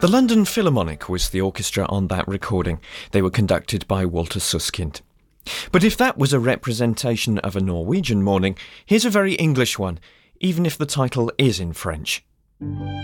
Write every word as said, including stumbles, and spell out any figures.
The London Philharmonic was the orchestra on that recording. They were conducted by Walter Susskind. But if that was a representation of a Norwegian morning, here's a very English one, even if the title is in French.